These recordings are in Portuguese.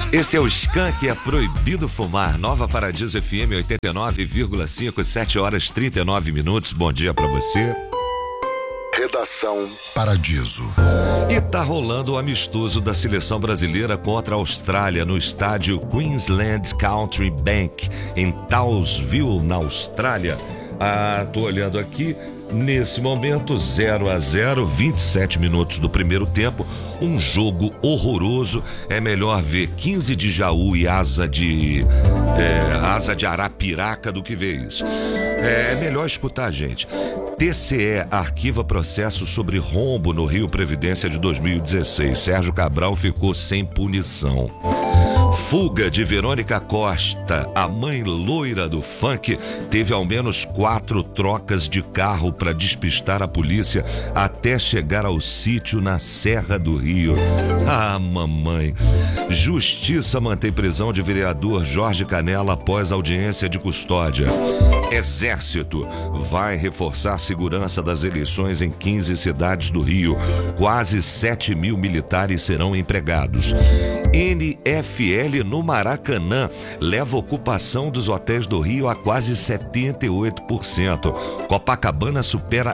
Esse é o Skank, é proibido fumar. Nova Paradiso FM 89,5, 7h39. Bom dia pra você. Redação Paradiso. E tá rolando o amistoso da seleção brasileira contra a Austrália no estádio Queensland Country Bank, em Townsville, na Austrália. Tô olhando aqui. Nesse momento, 0-0, 27 minutos do primeiro tempo, um jogo horroroso. É melhor ver 15 de Jaú e asa de Arapiraca do que ver isso. É melhor escutar, gente. TCE arquiva processo sobre rombo no Rio Previdência de 2016. Sérgio Cabral ficou sem punição. Fuga de Verônica Costa, a mãe loira do funk, teve ao menos 4 trocas de carro para despistar a polícia até chegar ao sítio na Serra do Rio. Ah, mamãe. Justiça mantém prisão de vereador Jorge Canella após audiência de custódia. Exército vai reforçar a segurança das eleições em 15 cidades do Rio. Quase 7.000 militares serão empregados. NFL no Maracanã leva a ocupação dos hotéis do Rio a quase 78%. Copacabana supera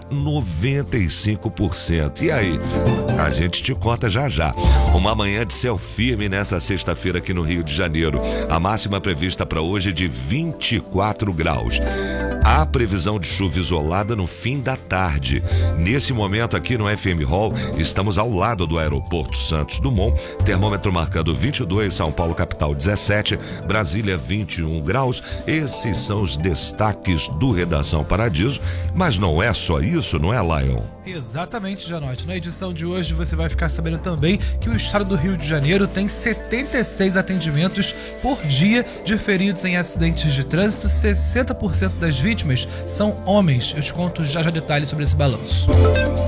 95%. E aí? A gente te conta já já. Uma manhã de céu firme nessa sexta-feira aqui no Rio de Janeiro. A máxima prevista para hoje é de 24 graus. Há previsão de chuva isolada no fim da tarde. Nesse momento aqui no FM Hall, estamos ao lado do aeroporto Santos Dumont, termômetro marcando 22, São Paulo capital 17, Brasília 21 graus. Esses são os destaques do Redação Paradiso, mas não é só isso, não é, Lion? Exatamente, Janote. Na edição de hoje você vai ficar sabendo também que o estado do Rio de Janeiro tem 76 atendimentos por dia de feridos em acidentes de trânsito. 60% das vítimas são homens. Eu te conto já detalhes sobre esse balanço.